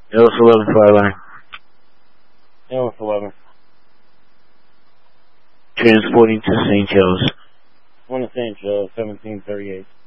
Ellis 11 Flyline. Ellis 11. Transporting to St. Joe's. One to St. Joe, 1738.